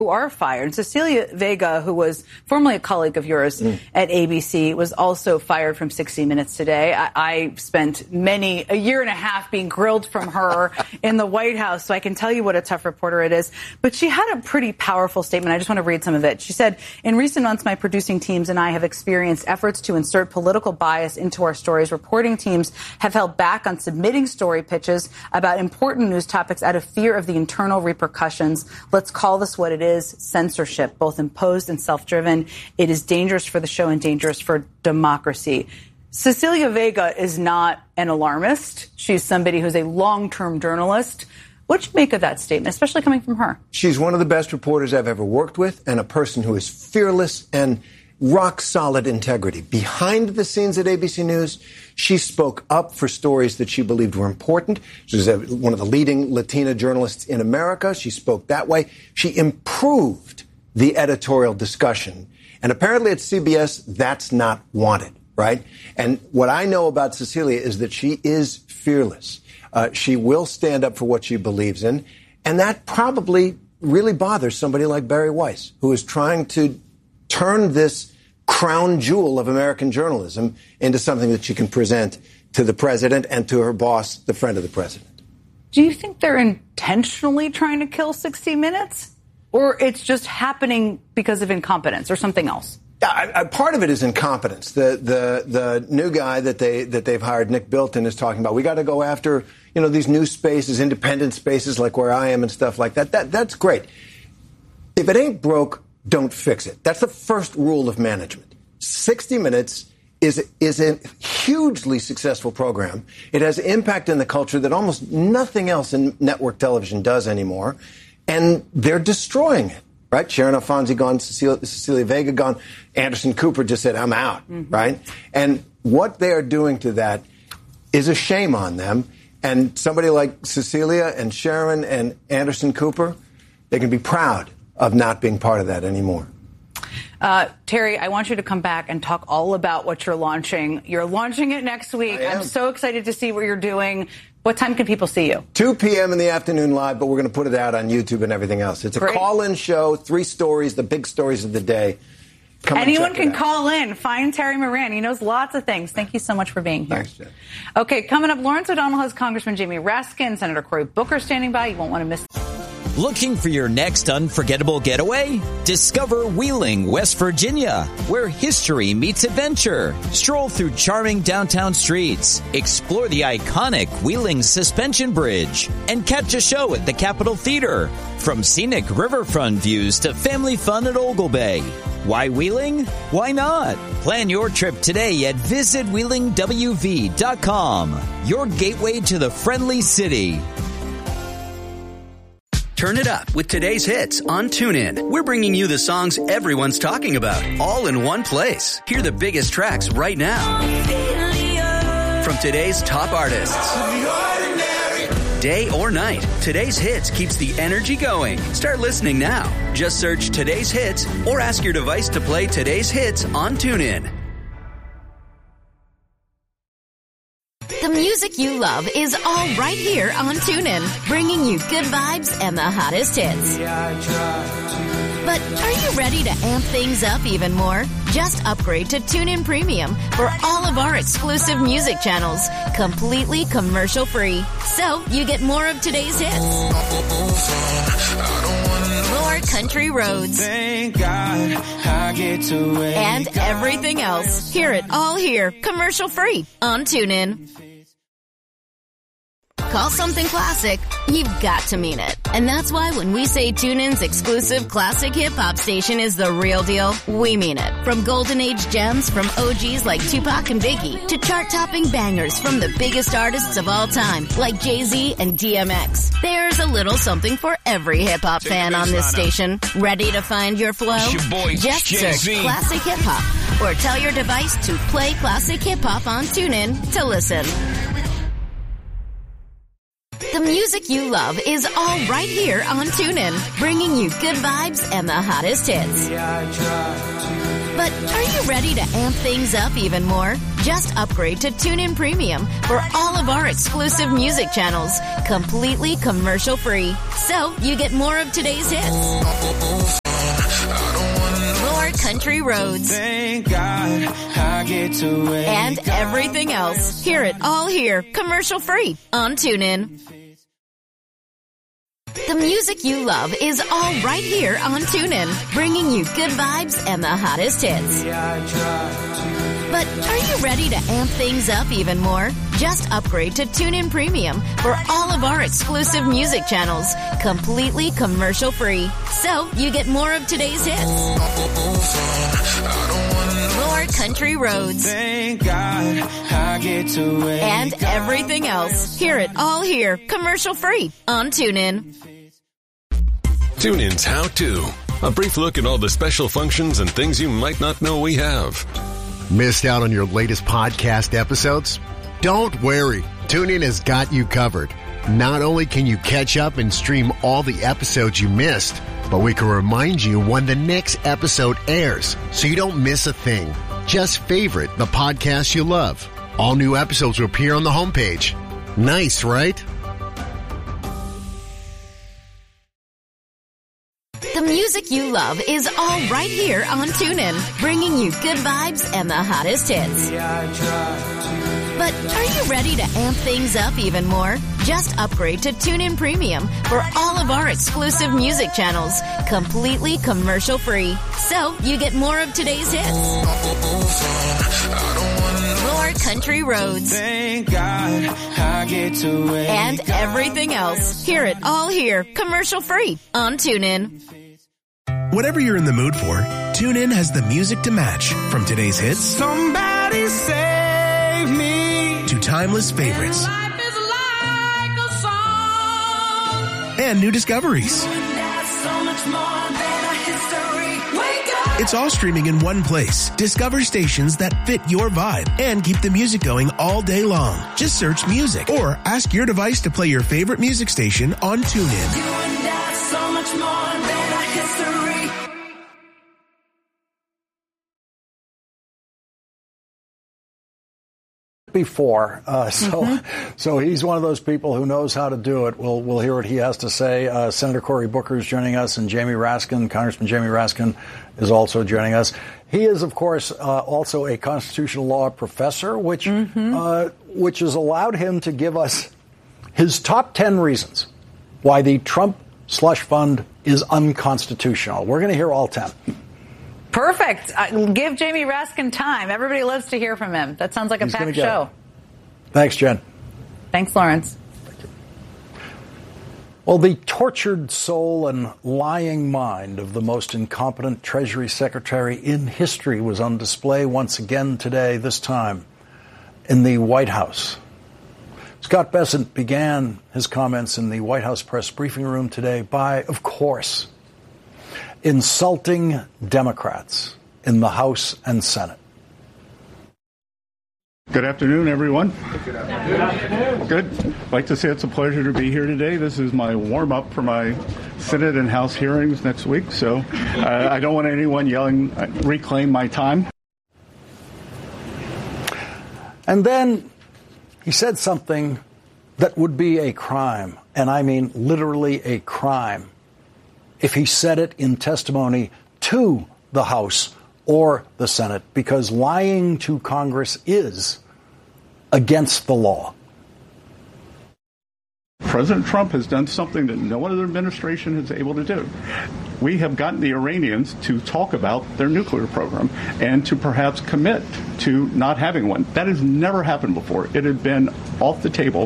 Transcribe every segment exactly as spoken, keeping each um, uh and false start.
who are fired. And Cecilia Vega, who was formerly a colleague of yours mm. at A B C, was also fired from sixty minutes today. I, I spent many, a year and a half being grilled from her in the White House, so I can tell you what a tough reporter it is. But she had a pretty powerful statement. I just want to read some of it. She said, in recent months, my producing teams and I have experienced efforts to insert political bias into our stories. Reporting teams have held back on submitting story pitches about important news topics out of fear of the internal repercussions. Let's call this what it is. Is censorship, both imposed and self-driven. It is dangerous for the show and dangerous for democracy. Cecilia Vega is not an alarmist. She's somebody who's a long-term journalist. What do you make of that statement, especially coming from her? She's one of the best reporters I've ever worked with, and a person who is fearless and rock-solid integrity. Behind the scenes at A B C News, she spoke up for stories that she believed were important. She was one of the leading Latina journalists in America. She spoke that way. She improved the editorial discussion. And apparently at C B S, that's not wanted, right? And what I know about Cecilia is that she is fearless. Uh, she will stand up for what she believes in. And that probably really bothers somebody like Bari Weiss, who is trying to turn this crown jewel of American journalism into something that she can present to the president and to her boss, the friend of the president. Do you think they're intentionally trying to kill sixty minutes? Or it's just happening because of incompetence or something else? I, I, part of it is incompetence. The the the new guy that they that they've hired, Nick Bilton, is talking about. We got to go after, you know, these new spaces, independent spaces like where I am and stuff like that. That that's great. If it ain't broke, don't fix it. That's the first rule of management. sixty minutes is is a hugely successful program. It has impact in the culture that almost nothing else in network television does anymore. And they're destroying it, right? Sharon Alfonsi gone, Cecilia, Cecilia Vega gone. Anderson Cooper just said, I'm out, mm-hmm. right? And what they are doing to that is a shame on them. And somebody like Cecilia and Sharon and Anderson Cooper, they can be proud of not being part of that anymore. Uh, Terry, I want you to come back and talk all about what you're launching. You're launching it next week. I'm so excited to see what you're doing. What time can people see you? two p.m. in the afternoon live, but we're going to put it out on YouTube and everything else. It's a Great. call-in show, three stories, the big stories of the day. Come Anyone can call in. Find Terry Moran. He knows lots of things. Thank you so much for being here. Thanks, Jen. Okay, coming up, Lawrence O'Donnell has Congressman Jamie Raskin, Senator Cory Booker standing by. You won't want to miss. Looking for your next unforgettable getaway? Discover Wheeling, West Virginia, where history meets adventure. Stroll through charming downtown streets, explore the iconic Wheeling Suspension Bridge, and catch a show at the Capitol Theater. From scenic riverfront views to family fun at Ogle Bay. Why Wheeling? Why not? Plan your trip today at visit wheeling w v dot com. Your gateway to the friendly city. Turn it up with today's hits on TuneIn. We're bringing you the songs everyone's talking about, all in one place. Hear the biggest tracks right now from today's top artists. Day or night, today's hits keeps the energy going. Start listening now. Just search Today's Hits or ask your device to play Today's Hits on TuneIn. The music you love is all right here on TuneIn, bringing you good vibes and the hottest hits. But are you ready to amp things up even more? Just upgrade to TuneIn Premium for all of our exclusive music channels, completely commercial-free. So you get more of today's hits, more country roads, and everything else. Hear it all here, commercial-free on TuneIn. Call something classic, you've got to mean it. And that's why when we say TuneIn's exclusive classic hip-hop station is the real deal, we mean it. From golden age gems from O Gs like Tupac and Biggie to chart-topping bangers from the biggest artists of all time like Jay-Z and D M X. There's a little something for every hip-hop fan on this station. Ready to find your flow? Your boy, Just Jay-Z. search Classic Hip-Hop or tell your device to play Classic Hip-Hop on TuneIn to listen. The music you love is all right here on TuneIn, bringing you good vibes and the hottest hits. But are you ready to amp things up even more? Just upgrade to TuneIn Premium for all of our exclusive music channels, completely commercial-free. So you get more of today's hits. More country roads. Thank God I get to wake and everything else. Hear it all here, commercial-free on TuneIn. The music you love is all right here on TuneIn, bringing you good vibes and the hottest hits. But are you ready to amp things up even more? Just upgrade to TuneIn Premium for all of our exclusive music channels, completely commercial-free. So you get more of today's hits. More country roads. Thank God I get to wake and everything else. Hear it all here, commercial-free on TuneIn. TuneIn's How To. A brief look at all the special functions and things you might not know we have. Missed out on your latest podcast episodes? Don't worry. TuneIn has got you covered. Not only can you catch up and stream all the episodes you missed, but we can remind you when the next episode airs so you don't miss a thing. Just favorite the podcast you love. All new episodes will appear on the homepage. Nice, right? The music you love is all right here on TuneIn, bringing you good vibes and the hottest hits. But are you ready to amp things up even more? Just upgrade to TuneIn Premium for all of our exclusive music channels, completely commercial-free. So you get more of today's hits. More country roads. Thank God I get to wake and everything else. Hear it all here, commercial-free on TuneIn. Whatever you're in the mood for, TuneIn has the music to match. From today's hits, somebody save me, to timeless favorites, life is like a song, and new discoveries. So much more than a history. Wake up. It's all streaming in one place. Discover stations that fit your vibe and keep the music going all day long. Just search music or ask your device to play your favorite music station on TuneIn. You and I, so much more than a history. Before, uh, so mm-hmm. so he's one of those people who knows how to do it. We'll we'll hear what he has to say. Uh, Senator Cory Booker is joining us, and Jamie Raskin, Congressman Jamie Raskin, is also joining us. He is, of course, uh, also a constitutional law professor, which mm-hmm. uh, which has allowed him to give us his top ten reasons why the Trump slush fund is unconstitutional. We're going to hear all ten. Perfect. Uh, give Jamie Raskin time. Everybody loves to hear from him. That sounds like a He's packed show. Thanks, Jen. Thanks, Lawrence. Thank you. Well, the tortured soul and lying mind of the most incompetent Treasury Secretary in history was on display once again today, this time in the White House. Scott Bessent began his comments in the White House press briefing room today by, of course, insulting Democrats in the House and Senate. Good afternoon, everyone. Good afternoon. Good. I'd like to say it's a pleasure to be here today. This is my warm-up for my Senate and House hearings next week, so uh, I don't want anyone yelling, uh, reclaim my time. And then he said something that would be a crime, and I mean literally a crime, if he said it in testimony to the House or the Senate, because lying to Congress is against the law. President Trump has done something that no other administration is able to do. We have gotten the Iranians to talk about their nuclear program and to perhaps commit to not having one. That has never happened before. It had been off the table.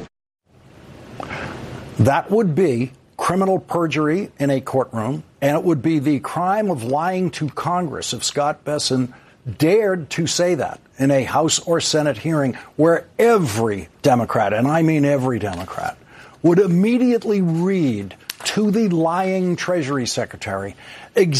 That would be criminal perjury in a courtroom, and it would be the crime of lying to Congress if Scott Bessent dared to say that in a House or Senate hearing where every Democrat, and I mean every Democrat, would immediately read to the lying Treasury Secretary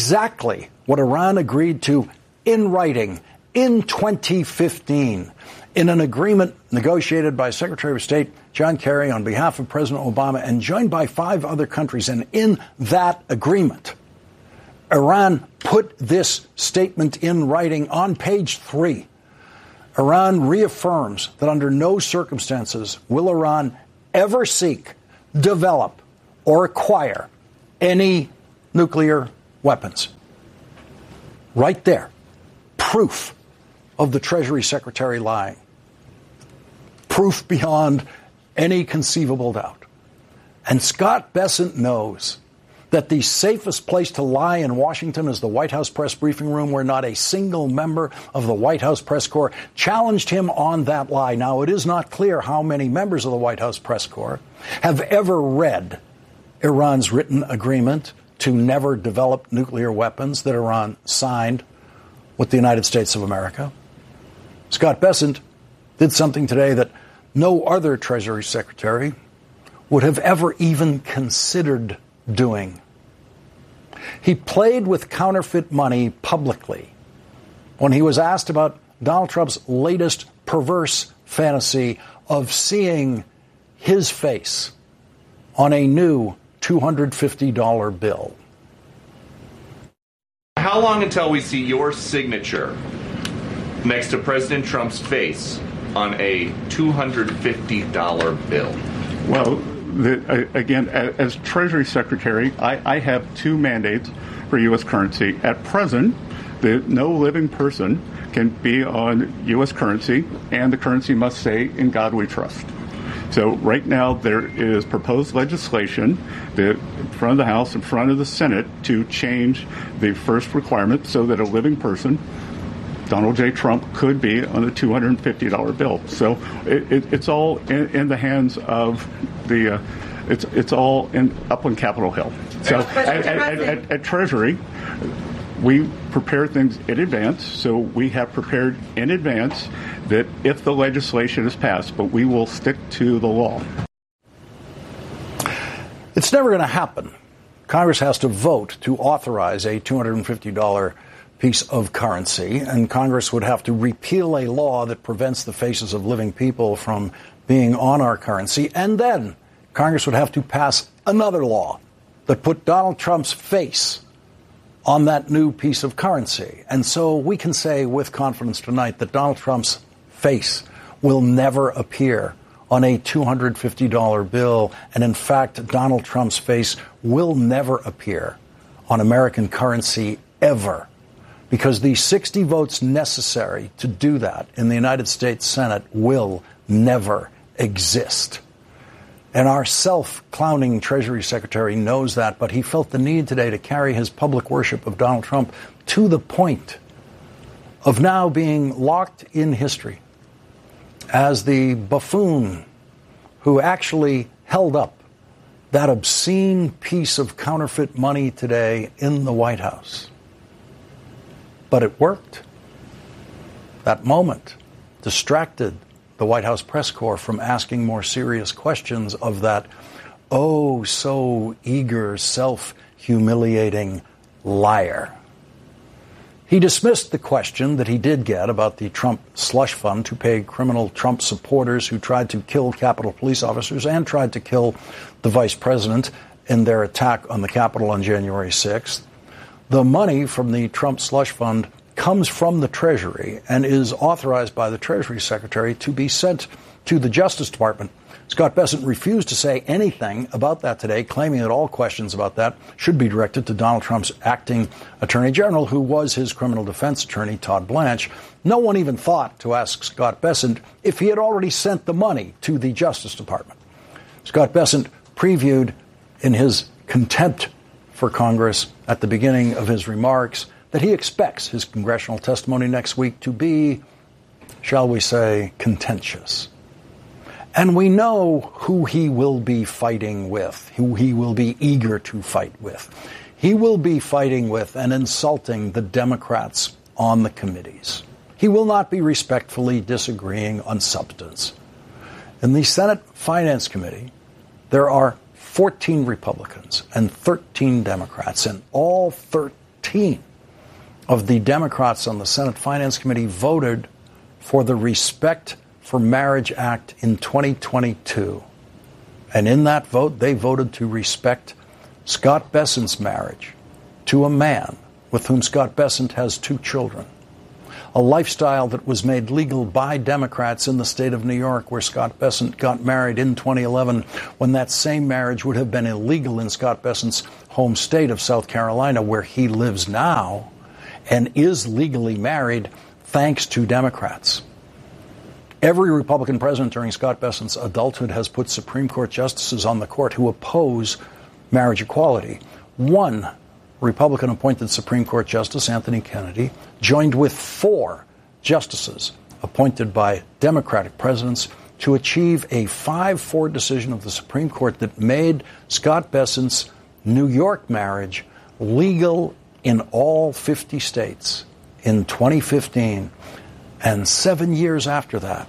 exactly what Iran agreed to in writing in twenty fifteen. in an agreement negotiated by Secretary of State John Kerry on behalf of President Obama and joined by five other countries. And in that agreement, Iran put this statement in writing on page three. Iran reaffirms that under no circumstances will Iran ever seek, develop, or acquire any nuclear weapons. Right there. Proof of the Treasury Secretary lying. Proof beyond any conceivable doubt. And Scott Bessent knows that the safest place to lie in Washington is the White House press briefing room, where not a single member of the White House press corps challenged him on that lie. Now, it is not clear how many members of the White House press corps have ever read Iran's written agreement to never develop nuclear weapons that Iran signed with the United States of America. Scott Bessent did something today that no other Treasury Secretary would have ever even considered doing. He played with counterfeit money publicly when he was asked about Donald Trump's latest perverse fantasy of seeing his face on a new two hundred fifty dollar bill. How long until we see your signature next to President Trump's face on a two hundred fifty dollar bill? Well, the, uh, again, as Treasury Secretary, I, I have two mandates for U S currency. At present, the, no living person can be on U S currency, and the currency must say, "In God we trust." So right now there is proposed legislation that in front of the House, in front of the Senate, to change the first requirement so that a living person, Donald J. Trump, could be on a two hundred fifty dollar bill. So it, it, it's all in, in the hands of the, uh, it's it's all in up on Capitol Hill. So at, at, at, at Treasury, we prepare things in advance. So we have prepared in advance that if the legislation is passed, but we will stick to the law. It's never going to happen. Congress has to vote to authorize a two hundred fifty dollar piece of currency, and Congress would have to repeal a law that prevents the faces of living people from being on our currency, and then Congress would have to pass another law that put Donald Trump's face on that new piece of currency. And so we can say with confidence tonight that Donald Trump's face will never appear on a two hundred fifty dollar bill, and in fact, Donald Trump's face will never appear on American currency ever, because the sixty votes necessary to do that in the United States Senate will never exist. And our self-clowning Treasury Secretary knows that, but he felt the need today to carry his public worship of Donald Trump to the point of now being locked in history as the buffoon who actually held up that obscene piece of counterfeit money today in the White House. But it worked. That moment distracted the White House press corps from asking more serious questions of that oh so eager, self-humiliating liar. He dismissed the question that he did get about the Trump slush fund to pay criminal Trump supporters who tried to kill Capitol Police officers and tried to kill the vice president in their attack on the Capitol on January sixth. The money from the Trump slush fund comes from the Treasury and is authorized by the Treasury Secretary to be sent to the Justice Department. Scott Bessent refused to say anything about that today, claiming that all questions about that should be directed to Donald Trump's acting Attorney General, who was his criminal defense attorney, Todd Blanche. No one even thought to ask Scott Bessent if he had already sent the money to the Justice Department. Scott Bessent previewed in his contempt for Congress at the beginning of his remarks that he expects his congressional testimony next week to be, shall we say, contentious. And we know who he will be fighting with, who he will be eager to fight with. He will be fighting with and insulting the Democrats on the committees. He will not be respectfully disagreeing on substance. In the Senate Finance Committee, there are fourteen Republicans and thirteen Democrats, and all thirteen of the Democrats on the Senate Finance Committee voted for the Respect for Marriage Act in twenty twenty-two. And in that vote, they voted to respect Scott Bessent's marriage to a man with whom Scott Bessent has two children. A lifestyle that was made legal by Democrats in the state of New York, where Scott Bessent got married in twenty eleven, when that same marriage would have been illegal in Scott Bessent's home state of South Carolina, where he lives now and is legally married thanks to Democrats. Every Republican president during Scott Bessent's adulthood has put Supreme Court justices on the court who oppose marriage equality. One Republican-appointed Supreme Court Justice, Anthony Kennedy, joined with four justices appointed by Democratic presidents to achieve a five four decision of the Supreme Court that made Scott Bessent's New York marriage legal in all fifty states in twenty fifteen. And seven years after that,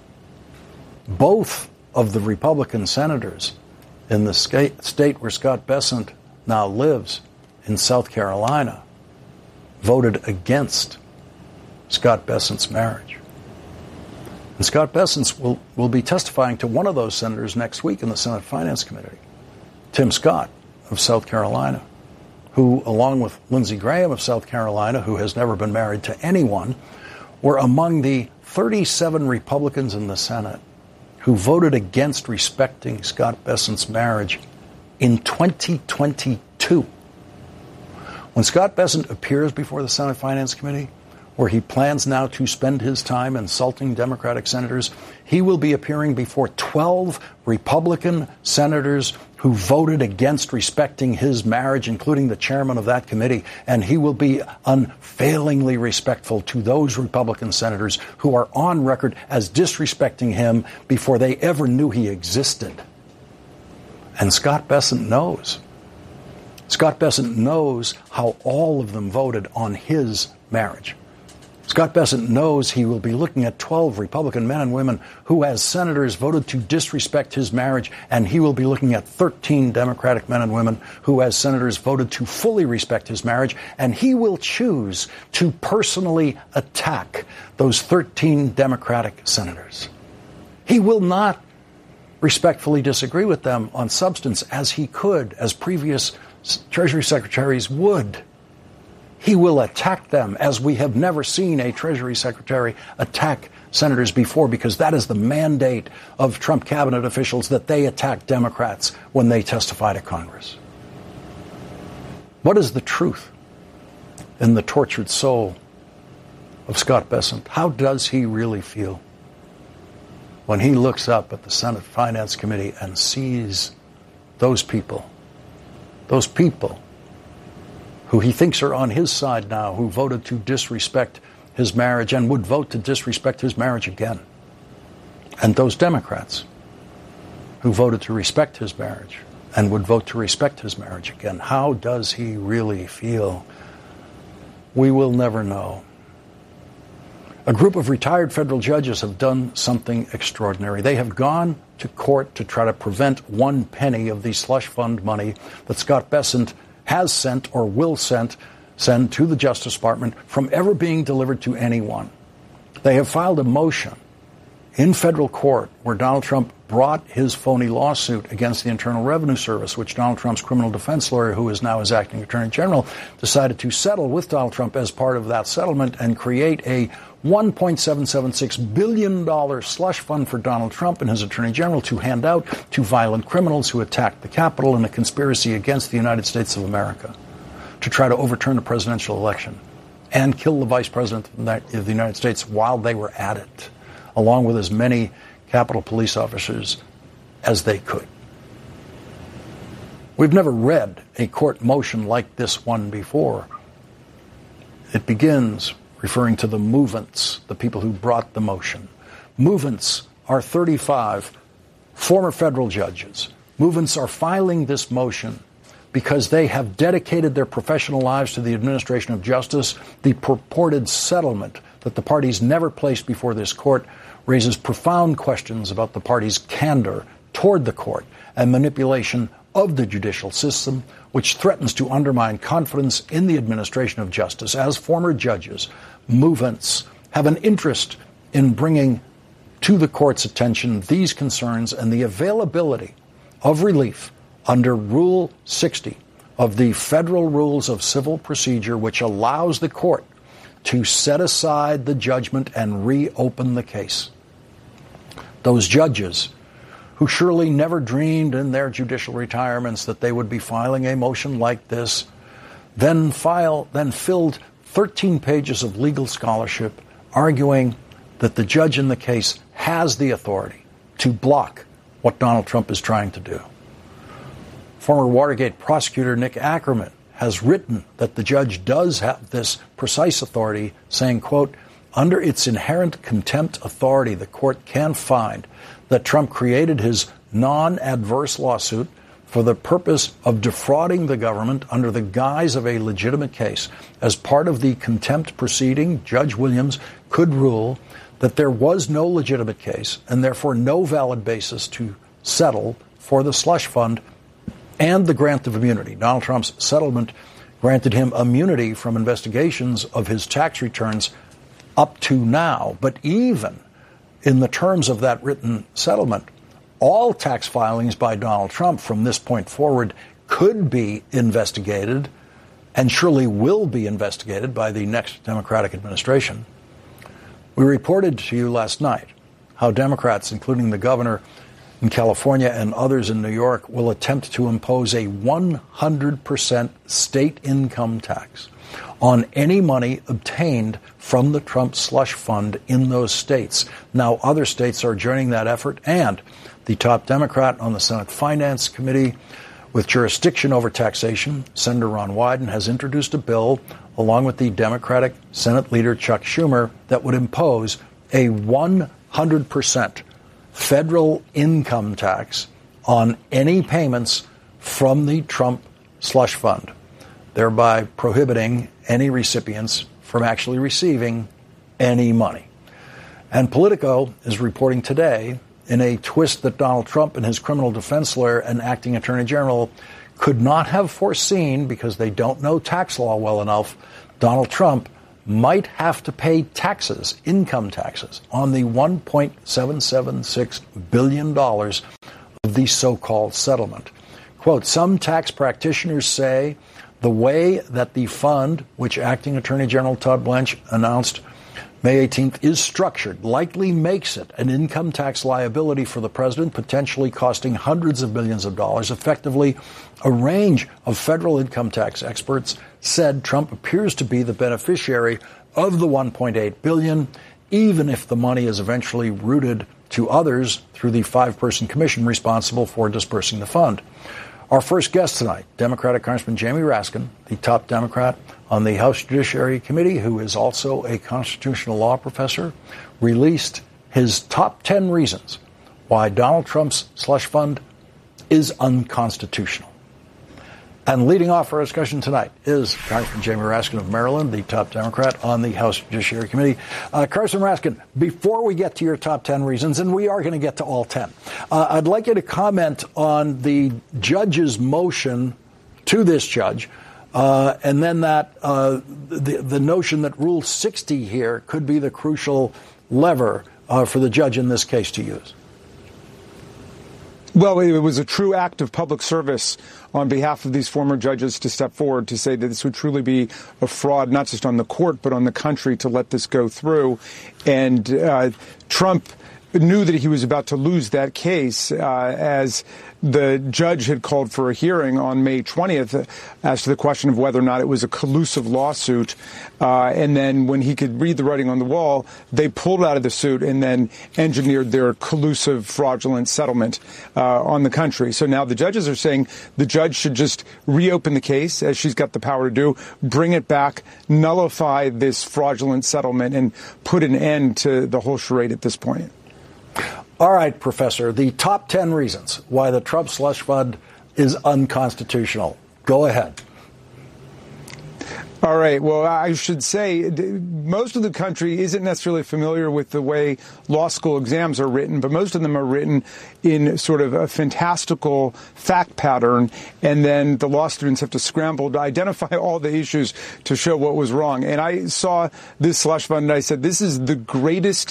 both of the Republican senators in the state where Scott Bessent now lives, in South Carolina, voted against Scott Bessent's marriage. And Scott Bessent will, will be testifying to one of those senators next week in the Senate Finance Committee, Tim Scott of South Carolina, who, along with Lindsey Graham of South Carolina, who has never been married to anyone, were among the thirty-seven Republicans in the Senate who voted against respecting Scott Bessent's marriage in twenty twenty-two. When Scott Bessent appears before the Senate Finance Committee, where he plans now to spend his time insulting Democratic senators, he will be appearing before twelve Republican senators who voted against respecting his marriage, including the chairman of that committee, and he will be unfailingly respectful to those Republican senators who are on record as disrespecting him before they ever knew he existed. And Scott Bessent knows. Scott Bessent knows how all of them voted on his marriage. Scott Bessent knows he will be looking at twelve Republican men and women who, as senators, voted to disrespect his marriage, and he will be looking at thirteen Democratic men and women who, as senators, voted to fully respect his marriage, and he will choose to personally attack those thirteen Democratic senators. He will not respectfully disagree with them on substance, as he could, as previous Treasury secretaries would. He will attack them as we have never seen a Treasury secretary attack senators before, because that is the mandate of Trump cabinet officials, that they attack Democrats when they testify to Congress. What is the truth in the tortured soul of Scott Bessent? How does he really feel when he looks up at the Senate Finance Committee and sees those people, those people who he thinks are on his side now, who voted to disrespect his marriage and would vote to disrespect his marriage again, and those Democrats who voted to respect his marriage and would vote to respect his marriage again? How does he really feel? We will never know. A group of retired federal judges have done something extraordinary. They have gone to court to try to prevent one penny of the slush fund money that Scott Bessent has sent or will send, send to the Justice Department from ever being delivered to anyone. They have filed a motion in federal court where Donald Trump brought his phony lawsuit against the Internal Revenue Service, which Donald Trump's criminal defense lawyer, who is now his acting attorney general, decided to settle with Donald Trump as part of that settlement and create a one point seven seven six billion dollars slush fund for Donald Trump and his attorney general to hand out to violent criminals who attacked the Capitol in a conspiracy against the United States of America to try to overturn the presidential election and kill the vice president of the United States while they were at it, along with as many Capitol police officers as they could. We've never read a court motion like this one before. It begins referring to the movants, the people who brought the motion. Movants are thirty-five former federal judges. Movants are filing this motion because they have dedicated their professional lives to the administration of justice. The purported settlement that the parties never placed before this court raises profound questions about the parties' candor toward the court and manipulation of the judicial system, which threatens to undermine confidence in the administration of justice. As former judges, movants have an interest in bringing to the court's attention these concerns and the availability of relief under Rule sixty of the Federal Rules of Civil Procedure, which allows the court to set aside the judgment and reopen the case. Those judges who surely never dreamed in their judicial retirements that they would be filing a motion like this, then file, then filled thirteen pages of legal scholarship arguing that the judge in the case has the authority to block what Donald Trump is trying to do. Former Watergate prosecutor Nick Ackerman has written that the judge does have this precise authority, saying, quote, under its inherent contempt authority, the court can find that Trump created his non-adverse lawsuit for the purpose of defrauding the government under the guise of a legitimate case. As part of the contempt proceeding, Judge Williams could rule that there was no legitimate case and therefore no valid basis to settle for the slush fund and the grant of immunity. Donald Trump's settlement granted him immunity from investigations of his tax returns up to now. But even in the terms of that written settlement, all tax filings by Donald Trump from this point forward could be investigated and surely will be investigated by the next Democratic administration. We reported to you last night how Democrats, including the governor in California and others in New York, will attempt to impose a one hundred percent state income tax on any money obtained from the Trump slush fund in those states. Now, other states are joining that effort, and the top Democrat on the Senate Finance Committee with jurisdiction over taxation, Senator Ron Wyden, has introduced a bill, along with the Democratic Senate leader Chuck Schumer, that would impose a one hundred percent federal income tax on any payments from the Trump slush fund, thereby prohibiting any recipients from actually receiving any money. And Politico is reporting today, in a twist that Donald Trump and his criminal defense lawyer and acting attorney general could not have foreseen because they don't know tax law well enough, Donald Trump might have to pay taxes, income taxes, on the one point seven seven six billion dollars of the so-called settlement. Quote, some tax practitioners say the way that the fund, which Acting Attorney General Todd Blanche announced May eighteenth, is structured, likely makes it an income tax liability for the president, potentially costing hundreds of millions of dollars. Effectively, a range of federal income tax experts said Trump appears to be the beneficiary of the one point eight billion dollars, even if the money is eventually routed to others through the five-person commission responsible for dispersing the fund. Our first guest tonight, Democratic Congressman Jamie Raskin, the top Democrat on the House Judiciary Committee, who is also a constitutional law professor, released his top ten reasons why Donald Trump's slush fund is unconstitutional. And leading off our discussion tonight is Congressman Jamie Raskin of Maryland, the top Democrat on the House Judiciary Committee. Uh, Congressman Raskin, before we get to your top ten reasons, and we are going to get to all ten, uh, I'd like you to comment on the judge's motion to this judge, uh, and then that uh, the, the notion that Rule sixty here could be the crucial lever uh, for the judge in this case to use. Well, it was a true act of public service on behalf of these former judges to step forward to say that this would truly be a fraud, not just on the court, but on the country to let this go through. And uh, Trump knew that he was about to lose that case uh, as the judge had called for a hearing on May twentieth as to the question of whether or not it was a collusive lawsuit. Uh, and then when he could read the writing on the wall, they pulled out of the suit and then engineered their collusive, fraudulent settlement uh, on the country. So now the judges are saying the judge should just reopen the case, as she's got the power to do, bring it back, nullify this fraudulent settlement, and put an end to the whole charade at this point. All right, Professor, the top ten reasons why the Trump slush fund is unconstitutional. Go ahead. All right. Well, I should say most of the country isn't necessarily familiar with the way law school exams are written, but most of them are written in sort of a fantastical fact pattern, and then the law students have to scramble to identify all the issues to show what was wrong. And I saw this slush fund, and I said, this is the greatest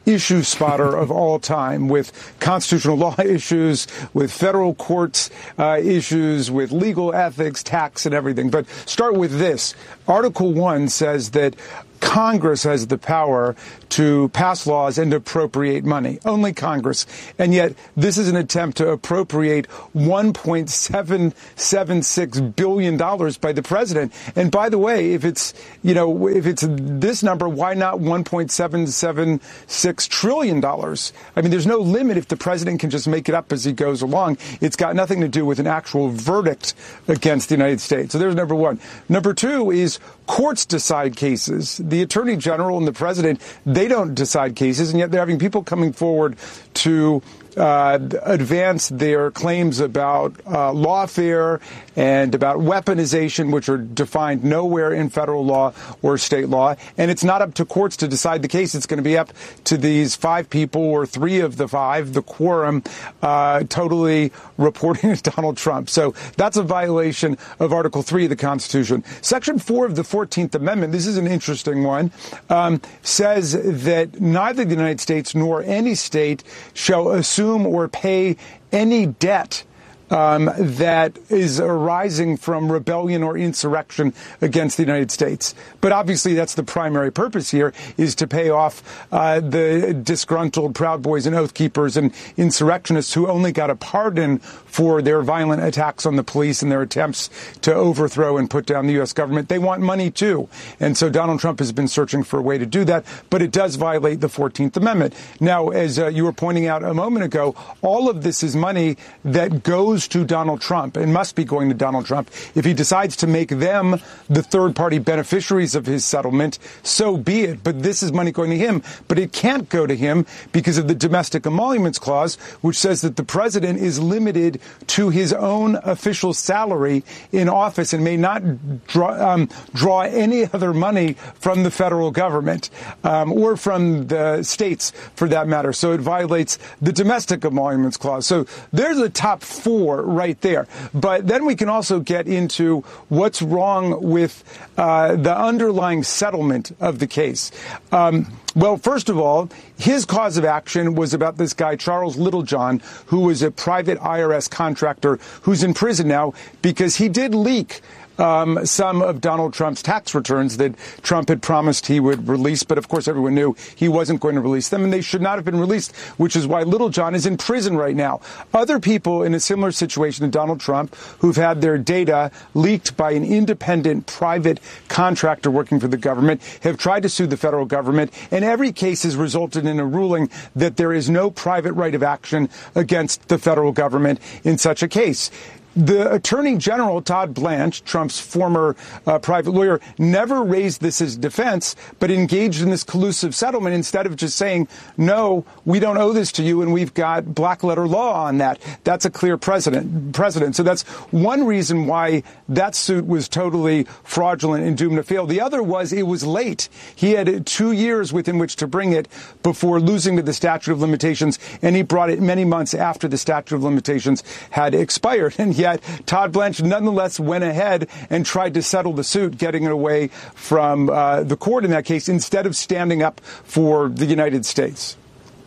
issue spotter of all time, with constitutional law issues, with federal courts uh, issues, with legal ethics, tax, and everything. But start with this. Article one says that Congress has the power to pass laws and appropriate money. Only Congress. And yet this is an attempt to appropriate one point seven seven six billion dollars by the president. And by the way, if it's, you know, if it's this number, why not one point seven seven six trillion dollars? I mean, there's no limit if the president can just make it up as he goes along. It's got nothing to do with an actual verdict against the United States. So there's number one. Number two is courts decide cases. The attorney general and the president, they don't decide cases, and yet they're having people coming forward to uh, advance their claims about uh, lawfare and about weaponization, which are defined nowhere in federal law or state law. And it's not up to courts to decide the case. It's going to be up to these five people, or three of the five, the quorum, uh, totally reporting to Donald Trump. So that's a violation of Article three of the Constitution. Section four of the fourteenth Amendment, this is an interesting one, um, says that neither the United States nor any state shall assume or pay any debt Um, that is arising from rebellion or insurrection against the United States. But obviously that's the primary purpose here, is to pay off uh, the disgruntled Proud Boys and Oath Keepers and insurrectionists who only got a pardon for their violent attacks on the police and their attempts to overthrow and put down the U S government. They want money too. And so Donald Trump has been searching for a way to do that, but it does violate the fourteenth Amendment. Now, as uh, you were pointing out a moment ago, all of this is money that goes to Donald Trump and must be going to Donald Trump. If he decides to make them the third-party beneficiaries of his settlement, so be it. But this is money going to him. But it can't go to him because of the Domestic Emoluments Clause, which says that the president is limited to his own official salary in office and may not draw, um, draw any other money from the federal government um, or from the states, for that matter. So it violates the Domestic Emoluments Clause. So there's a top four right there. But then we can also get into what's wrong with uh, the underlying settlement of the case. Um, well, first of all, his cause of action was about this guy, Charles Littlejohn, who was a private I R S contractor who's in prison now because he did leak Um, some of Donald Trump's tax returns that Trump had promised he would release. But, of course, everyone knew he wasn't going to release them, and they should not have been released, which is why Littlejohn is in prison right now. Other people in a similar situation to Donald Trump who've had their data leaked by an independent private contractor working for the government have tried to sue the federal government, and every case has resulted in a ruling that there is no private right of action against the federal government in such a case. The Attorney General, Todd Blanche, Trump's former uh, private lawyer, never raised this as defense, but engaged in this collusive settlement instead of just saying, no, we don't owe this to you, and we've got black letter law on that. That's a clear precedent. precedent. So that's one reason why that suit was totally fraudulent and doomed to fail. The other was it was late. He had two years within which to bring it before losing to the statute of limitations, and he brought it many months after the statute of limitations had expired. And he Yet Todd Blanche nonetheless went ahead and tried to settle the suit, getting it away from uh, the court in that case instead of standing up for the United States.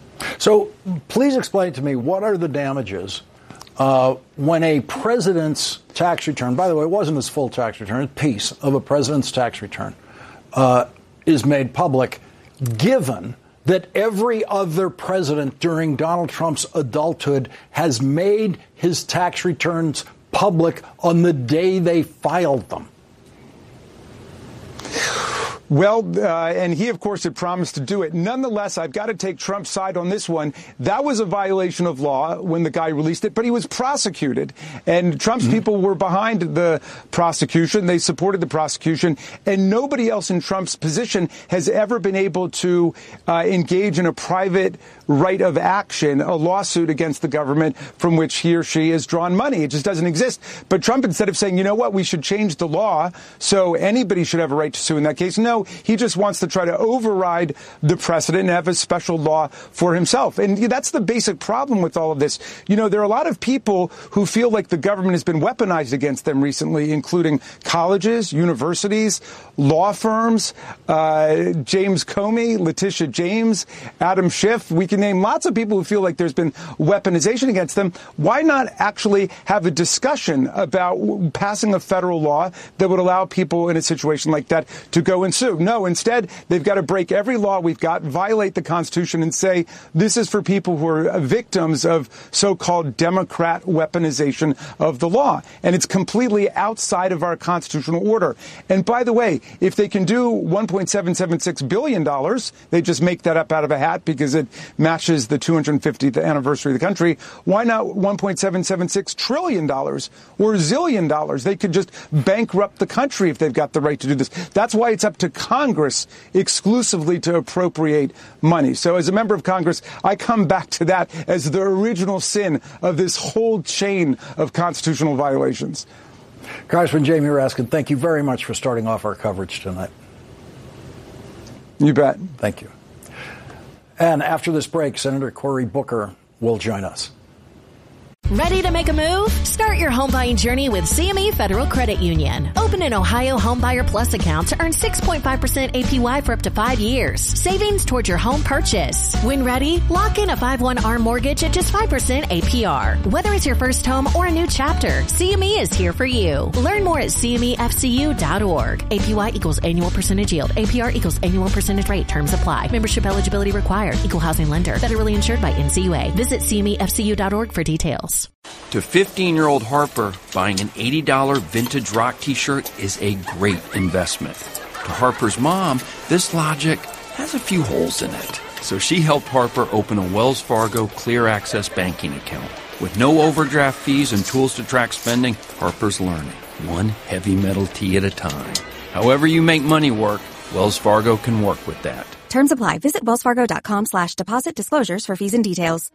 So please explain to me, what are the damages uh, when a president's tax return, by the way, it wasn't his full tax return, a piece of a president's tax return, uh, is made public, given that every other president during Donald Trump's adulthood has made his tax returns public on the day they filed them? Well, uh, and he, of course, had promised to do it. Nonetheless, I've got to take Trump's side on this one. That was a violation of law when the guy released it, but he was prosecuted. And Trump's mm-hmm. people were behind the prosecution. They supported the prosecution. And nobody else in Trump's position has ever been able to uh, engage in a private right of action, a lawsuit against the government from which he or she has drawn money. It just doesn't exist. But Trump, instead of saying, you know what, we should change the law so anybody should have a right to sue in that case, no, no, he just wants to try to override the precedent and have a special law for himself. And that's the basic problem with all of this. You know, there are a lot of people who feel like the government has been weaponized against them recently, including colleges, universities, law firms, uh, James Comey, Letitia James, Adam Schiff. We can name lots of people who feel like there's been weaponization against them. Why not actually have a discussion about passing a federal law that would allow people in a situation like that to go and sue? No, instead, they've got to break every law we've got, violate the Constitution, and say this is for people who are victims of so-called Democrat weaponization of the law. And it's completely outside of our constitutional order. And by the way, if they can do one point seven seven six billion dollars, they just make that up out of a hat because it matches the two hundred fiftieth anniversary of the country. Why not one point seven seven six trillion dollars or a zillion dollars? They could just bankrupt the country if they've got the right to do this. That's why it's up to Congress exclusively to appropriate money. So as a member of Congress, I come back to that as the original sin of this whole chain of constitutional violations. Congressman Jamie Raskin, thank you very much for starting off our coverage tonight. You bet. Thank you. And after this break, Senator Cory Booker will join us. Ready to make a move? Start your home buying journey with C M E Federal Credit Union. Open an Ohio Homebuyer Plus account to earn six point five percent A P Y for up to five years. Savings towards your home purchase. When ready, lock in a five one A R M mortgage at just five percent A P R. Whether it's your first home or a new chapter, C M E is here for you. Learn more at C M E F C U dot org. A P Y equals annual percentage yield. A P R equals annual percentage rate. Terms apply. Membership eligibility required. Equal housing lender. Federally insured by N C U A. Visit C M E F C U dot org for details. To fifteen-year-old Harper, buying an eighty dollars vintage rock t-shirt is a great investment. To Harper's mom, this logic has a few holes in it. So she helped Harper open a Wells Fargo Clear Access banking account. With no overdraft fees and tools to track spending, Harper's learning, one heavy metal tea at a time. However you make money work, Wells Fargo can work with that. Terms apply. Visit wellsfargo.com slash deposit disclosures for fees and details.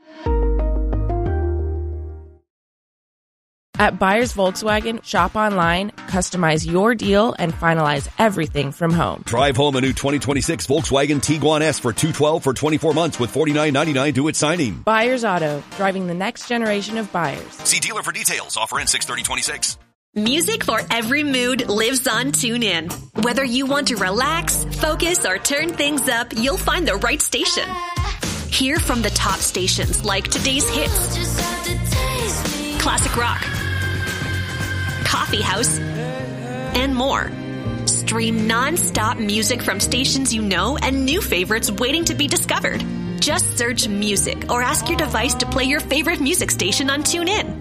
At Buyers Volkswagen, shop online, customize your deal, and finalize everything from home. Drive home a new twenty twenty-six Volkswagen Tiguan S for two hundred twelve dollars for twenty-four months with forty-nine ninety-nine due at signing. Buyers Auto, driving the next generation of buyers. See dealer for details. Offer in six thirty twenty-six. Music for every mood lives on TuneIn. Whether you want to relax, focus, or turn things up, you'll find the right station. Hear from the top stations like Today's Hits, Classic Rock, Coffee House, and more. Stream non-stop music from stations you know and new favorites waiting to be discovered. Just search music or ask your device to play your favorite music station on TuneIn.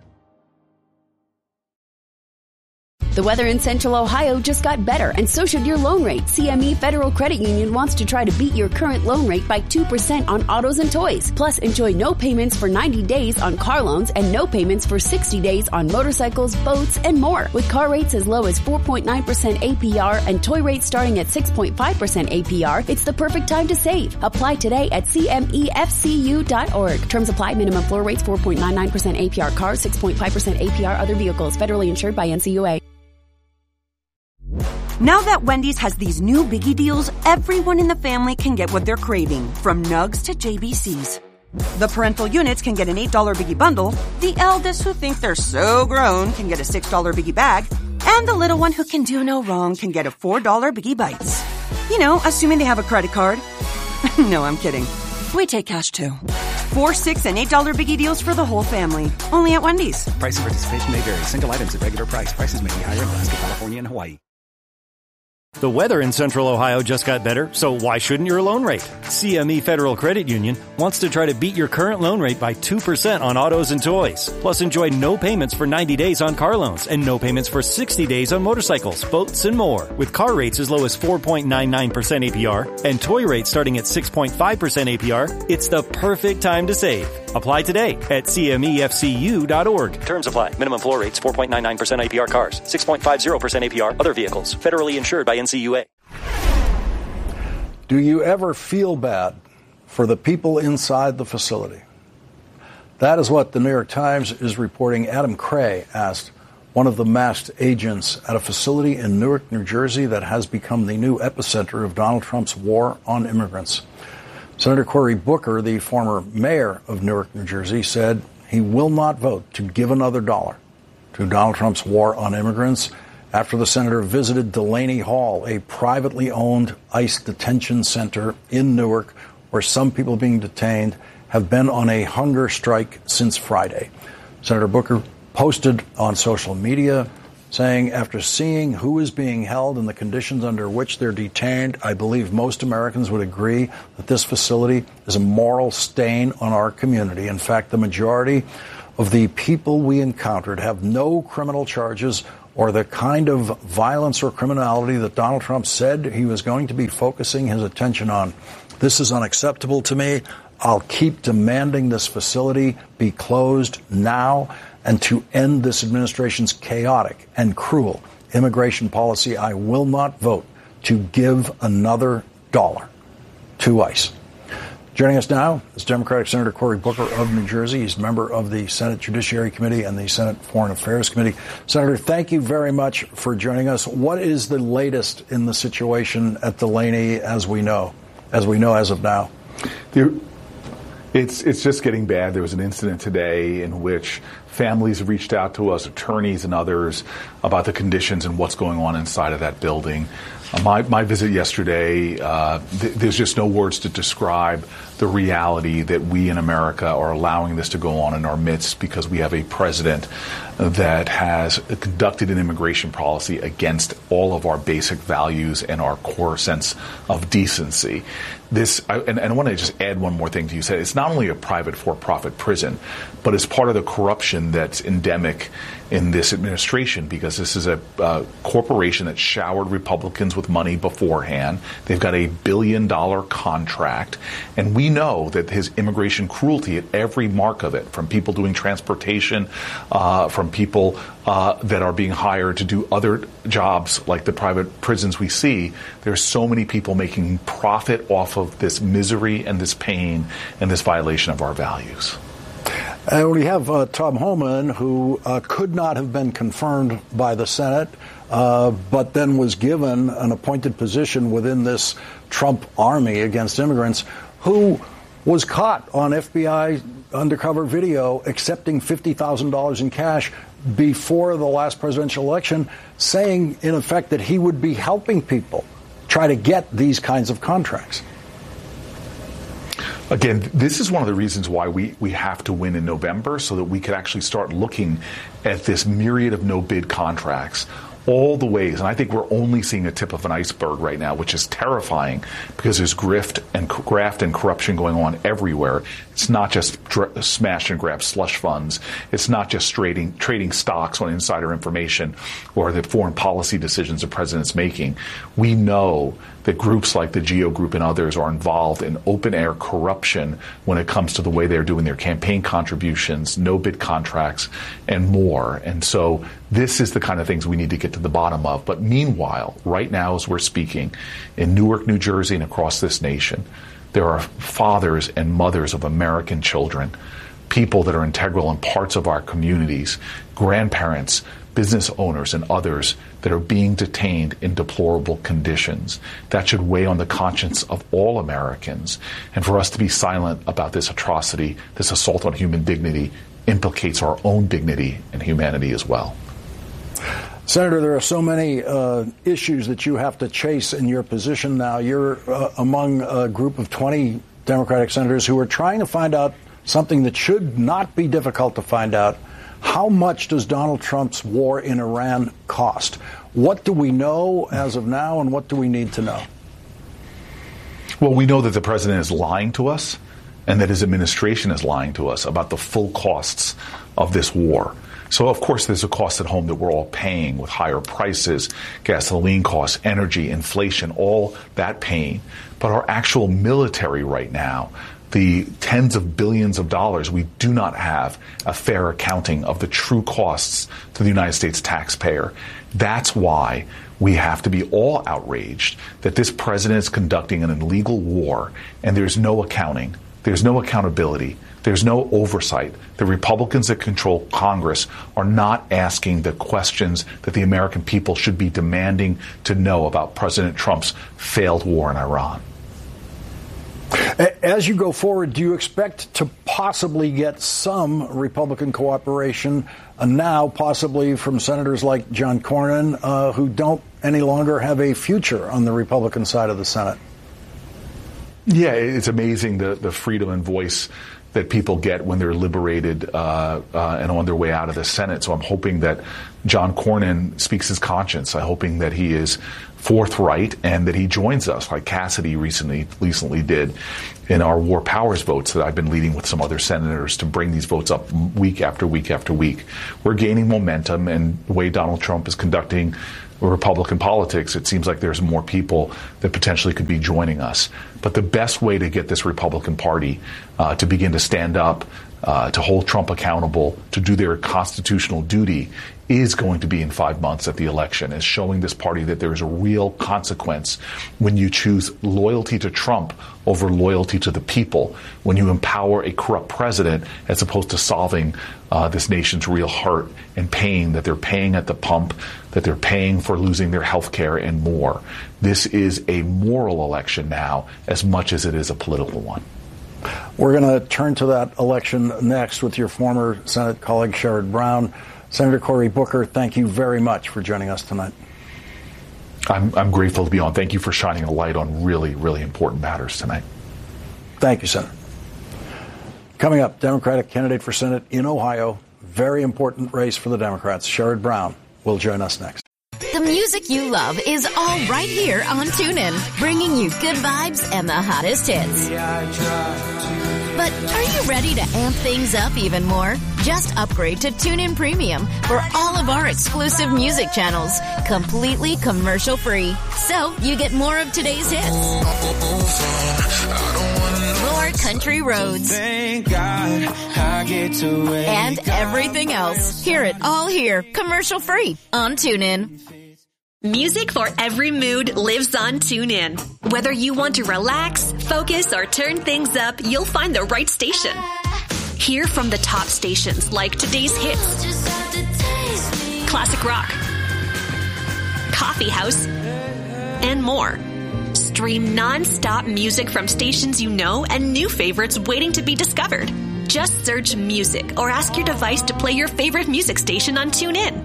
The weather in Central Ohio just got better, and so should your loan rate. C M E Federal Credit Union wants to try to beat your current loan rate by two percent on autos and toys. Plus, enjoy no payments for ninety days on car loans and no payments for sixty days on motorcycles, boats, and more. With car rates as low as four point nine percent A P R and toy rates starting at six point five percent A P R, it's the perfect time to save. Apply today at C M E F C U dot org. Terms apply. Minimum floor rates four point nine nine percent A P R cars, six point five percent A P R other vehicles. Federally insured by N C U A. Now that Wendy's has these new biggie deals, everyone in the family can get what they're craving, from nugs to J B Cs. The parental units can get an eight dollars biggie bundle, the eldest who think they're so grown can get a six dollars biggie bag, and the little one who can do no wrong can get a four dollars biggie bites. You know, assuming they have a credit card. No, I'm kidding. We take cash too. Four, six, and eight dollar biggie deals for the whole family. Only at Wendy's. Price and participation may vary. Single items at regular price. Prices may be higher in Alaska, California, and Hawaii. The weather in Central Ohio just got better, so why shouldn't your loan rate? C M E Federal Credit Union wants to try to beat your current loan rate by two percent on autos and toys. Plus, enjoy no payments for ninety days on car loans and no payments for sixty days on motorcycles, boats, and more. With car rates as low as four point nine nine percent A P R and toy rates starting at six point five percent A P R, it's the perfect time to save. Apply today at C M E F C U dot org. Terms apply. Minimum floor rates four point nine nine percent A P R cars, six point five zero percent A P R other vehicles. Federally insured by N C U A. Do you ever feel bad for the people inside the facility? That is what the New York Times is reporting. Adam Cray asked one of the masked agents at a facility in Newark, New Jersey that has become the new epicenter of Donald Trump's war on immigrants. Senator Cory Booker, the former mayor of Newark, New Jersey, said he will not vote to give another dollar to Donald Trump's war on immigrants after the senator visited Delaney Hall, a privately owned ICE detention center in Newark, where some people being detained have been on a hunger strike since Friday. Senator Booker posted on social media saying, after seeing who is being held and the conditions under which they're detained, I believe most Americans would agree that this facility is a moral stain on our community. In fact, the majority of the people we encountered have no criminal charges or the kind of violence or criminality that Donald Trump said he was going to be focusing his attention on. This is unacceptable to me. I'll keep demanding this facility be closed now, and to end this administration's chaotic and cruel immigration policy, I will not vote to give another dollar to ICE. Joining us now is Democratic Senator Cory Booker of New Jersey. He's a member of the Senate Judiciary Committee and the Senate Foreign Affairs Committee. Senator, thank you very much for joining us. What is the latest in the situation at Delaney as we know, as we know as of now? There, it's it's just getting bad. There was an incident today in which families reached out to us, attorneys and others, about the conditions and what's going on inside of that building. Uh, my, my visit yesterday, uh, th- there's just no words to describe the reality that we in America are allowing this to go on in our midst because we have a president that has conducted an immigration policy against all of our basic values and our core sense of decency. This, I, and, and I want to just add one more thing to you. Said it's not only a private for-profit prison, but it's part of the corruption that's endemic in this administration, because this is a uh, corporation that showered Republicans with money beforehand. They've got a billion dollar contract, and we know that his immigration cruelty at every mark of it, from people doing transportation, uh, from people uh, that are being hired to do other jobs like the private prisons we see, there's so many people making profit off of this misery and this pain and this violation of our values. And we have uh, Tom Homan, who uh, could not have been confirmed by the Senate, uh, but then was given an appointed position within this Trump army against immigrants, who was caught on F B I undercover video accepting fifty thousand dollars in cash before the last presidential election, saying, in effect, that he would be helping people try to get these kinds of contracts. Again, this is one of the reasons why we, we have to win in November, so that we could actually start looking at this myriad of no-bid contracts, all the ways. And I think we're only seeing a tip of an iceberg right now, which is terrifying because there's grift and graft and corruption going on everywhere. It's not just dr- smash and grab slush funds. It's not just trading, trading stocks on insider information or the foreign policy decisions the president's making. We know that groups like the Geo Group and others are involved in open-air corruption when it comes to the way they're doing their campaign contributions, no-bid contracts, and more. And so this is the kind of things we need to get to the bottom of. But meanwhile, right now as we're speaking, in Newark, New Jersey, and across this nation, there are fathers and mothers of American children, people that are integral in parts of our communities, grandparents, business owners, and others that are being detained in deplorable conditions. That should weigh on the conscience of all Americans. And for us to be silent about this atrocity, this assault on human dignity, implicates our own dignity and humanity as well. Senator, there are so many uh, issues that you have to chase in your position now. You're uh, among a group of twenty Democratic senators who are trying to find out something that should not be difficult to find out. How much does Donald Trump's war in Iran cost? What do we know as of now, and what do we need to know? Well, we know that the president is lying to us, and that his administration is lying to us about the full costs of this war. So, of course, there's a cost at home that we're all paying with higher prices, gasoline costs, energy, inflation, all that pain. But our actual military right now, the tens of billions of dollars, we do not have a fair accounting of the true costs to the United States taxpayer. That's why we have to be all outraged that this president is conducting an illegal war, and there's no accounting There's no accountability. There's no oversight. The Republicans that control Congress are not asking the questions that the American people should be demanding to know about President Trump's failed war in Iran. As you go forward, do you expect to possibly get some Republican cooperation uh, now, possibly from senators like John Cornyn, uh, who don't any longer have a future on the Republican side of the Senate? Yeah, it's amazing the, the freedom and voice that people get when they're liberated uh, uh, and on their way out of the Senate. So I'm hoping that John Cornyn speaks his conscience. I'm hoping that he is forthright and that he joins us, like Cassidy recently recently did in our war powers votes that I've been leading with some other senators to bring these votes up week after week after week. We're gaining momentum, and the way Donald Trump is conducting Republican politics, it seems like there's more people that potentially could be joining us. But the best way to get this Republican Party uh, to begin to stand up, uh, to hold Trump accountable, to do their constitutional duty is going to be in five months at the election, is showing this party that there is a real consequence when you choose loyalty to Trump over loyalty to the people, when you empower a corrupt president as opposed to solving uh, this nation's real hurt and pain that they're paying at the pump, that they're paying for losing their health care and more. This is a moral election now as much as it is a political one. We're going to turn to that election next with your former Senate colleague Sherrod Brown. Senator Cory Booker, thank you very much for joining us tonight. I'm, I'm grateful to be on. Thank you for shining a light on really, really important matters tonight. Thank you, Senator. Coming up, Democratic candidate for Senate in Ohio. Very important race for the Democrats. Sherrod Brown will join us next. The music you love is all right here on TuneIn, bringing you good vibes and the hottest hits. But are you ready to amp things up even more? Just upgrade to TuneIn Premium for all of our exclusive music channels, completely commercial-free. So you get more of today's hits, more country roads, and everything else. Hear it all here, commercial-free on TuneIn. Music for every mood lives on TuneIn. Whether you want to relax, focus, or turn things up, you'll find the right station. Hear from the top stations like today's hits, classic rock, coffee house, and more. Stream non-stop music from stations you know and new favorites waiting to be discovered. Just search music or ask your device to play your favorite music station on TuneIn.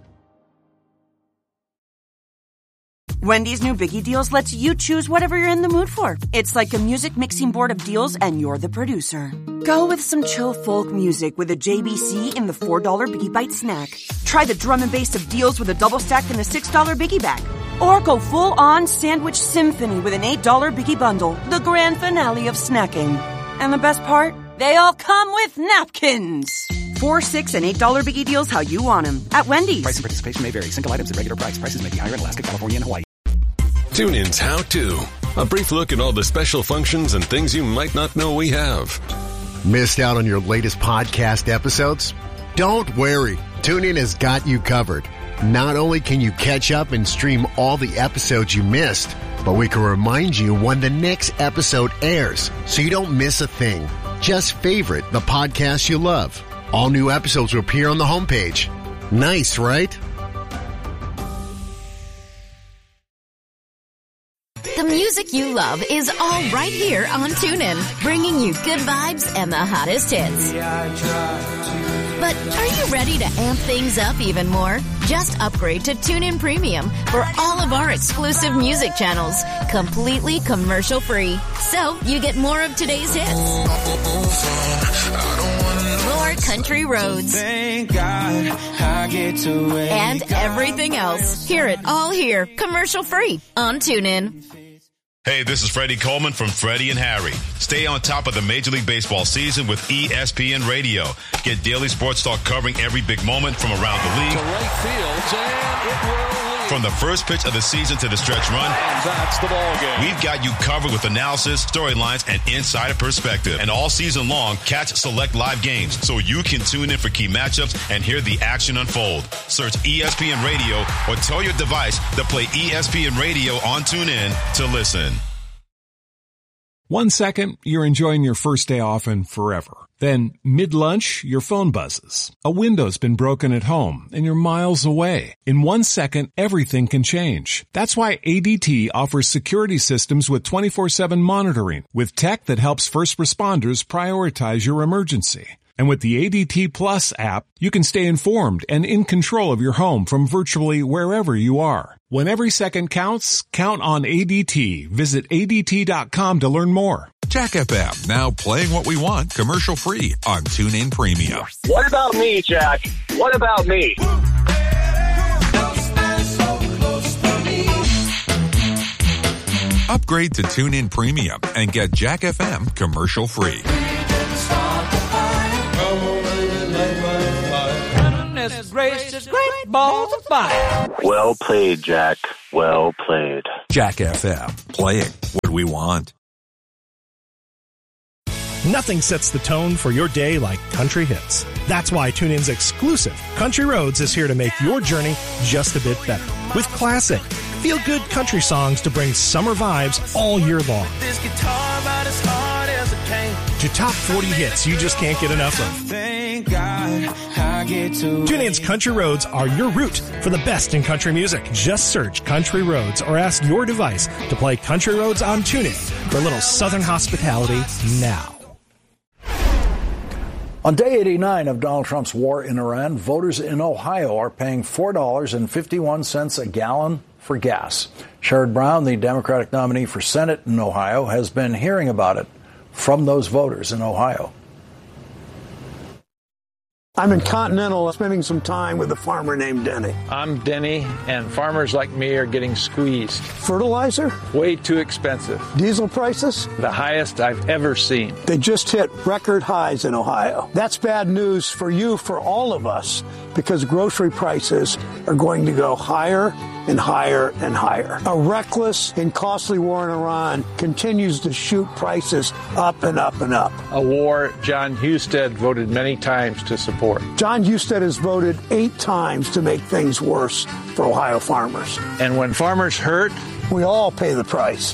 Wendy's new Biggie Deals lets you choose whatever you're in the mood for. It's like a music mixing board of deals, and you're the producer. Go with some chill folk music with a J B C in the four dollar Biggie Bite snack. Try the drum and bass of deals with a double stack in the six dollar Biggie Bag. Or go full-on sandwich symphony with an eight dollar Biggie Bundle, the grand finale of snacking. And the best part? They all come with napkins. Four, six, and eight dollar Biggie Deals how you want them at Wendy's. Price and participation may vary. Single items at regular price. Prices may be higher in Alaska, California, and Hawaii. TuneIn's How To. A brief look at all the special functions and things you might not know we have. Missed out on your latest podcast episodes? Don't worry. TuneIn has got you covered. Not only can you catch up and stream all the episodes you missed, but we can remind you when the next episode airs so you don't miss a thing. Just favorite the podcast you love. All new episodes will appear on the homepage. Nice, right? The music you love is all right here on TuneIn, bringing you good vibes and the hottest hits. But are you ready to amp things up even more? Just upgrade to TuneIn Premium for all of our exclusive music channels, completely commercial-free. So you get more of today's hits, more country roads, and everything else. Hear it all here, commercial-free on TuneIn. Hey, this is Freddie Coleman from Freddie and Harry. Stay on top of the Major League Baseball season with E S P N Radio. Get daily sports talk covering every big moment from around the league. To right field, and it will lead. From the first pitch of the season to the stretch run. And that's the ball game. We've got you covered with analysis, storylines, and insider perspective. And all season long, catch select live games so you can tune in for key matchups and hear the action unfold. Search E S P N Radio or tell your device to play E S P N Radio on TuneIn to listen. One second, you're enjoying your first day off and forever. Then, mid-lunch, your phone buzzes. A window's been broken at home, and you're miles away. In one second, everything can change. That's why A D T offers security systems with twenty-four seven monitoring, with tech that helps first responders prioritize your emergency. And with the A D T Plus app, you can stay informed and in control of your home from virtually wherever you are. When every second counts, count on A D T. Visit A D T dot com to learn more. Jack F M, now playing what we want, commercial free on TuneIn Premium. What about me, Jack? What about me? Upgrade to TuneIn Premium and get Jack F M commercial free. Gracious, great balls of fire. Well played, Jack. Well played. Jack F M, playing what we want. Nothing sets the tone for your day like country hits. That's why TuneIn's exclusive Country Roads is here to make your journey just a bit better. With classic, feel-good country songs to bring summer vibes all year long. This guitar about as hard as it came. To top forty hits you just can't get enough of. Thank God I get to. TuneIn's Country Roads are your route for the best in country music. Just search Country Roads or ask your device to play Country Roads on TuneIn for a little Southern hospitality now. On day eighty-nine of Donald Trump's war in Iran, voters in Ohio are paying four dollars and fifty-one cents a gallon for gas. Sherrod Brown, the Democratic nominee for Senate in Ohio, has been hearing about it from those voters in Ohio. I'm in Continental spending some time with a farmer named Denny. I'm Denny, and farmers like me are getting squeezed. Fertilizer? Way too expensive. Diesel prices? The highest I've ever seen. They just hit record highs in Ohio. That's bad news for you, for all of us, because grocery prices are going to go higher and higher and higher. A reckless and costly war in Iran continues to shoot prices up and up and up. A war John Husted voted many times to support. John Husted has voted eight times to make things worse for Ohio farmers. And when farmers hurt, we all pay the price.